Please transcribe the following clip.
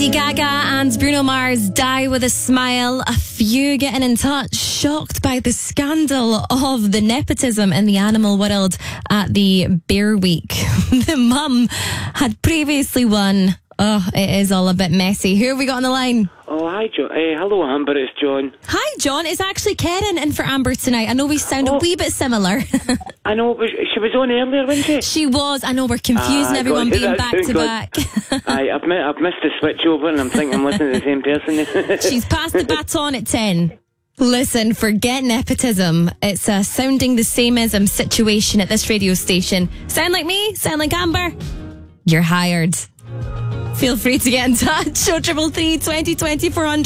Lady Gaga and Bruno Mars, Die With a Smile. A few getting in touch, shocked by the scandal of the nepotism in the animal world at the Bear Week. The mum had previously won. Oh, it is all a bit messy. Who have we got on the line? Oh, hi, John. Hello, Amber, it's John. Hi, John. It's actually Karen in for Amber tonight. I know we sound a wee bit similar. I know, she was on earlier, wasn't she? She was. I know we're confusing everyone being back to back. I've missed the switch over and I'm thinking I'm listening to the same person. She's passed the baton at 10. Listen, forget nepotism. It's a sounding the same-ism situation at this radio station. Sound like me? Sound like Amber? You're hired. Feel free to get in touch. 0333 20 20 400.